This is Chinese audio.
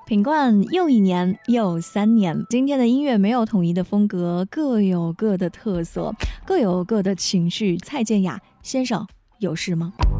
品冠又一年又3年，今天的音乐没有统一的风格，各有各的特色，各有各的情绪。蔡健雅先生，有事吗？